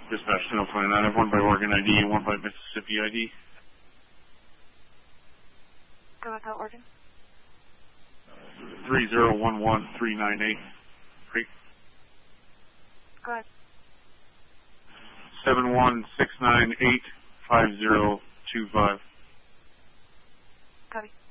Dispatch 1029. I have one by Oregon ID and one by Mississippi ID. Go ahead, Oregon. 3011398. Creek. Go ahead. 716985025. Copy.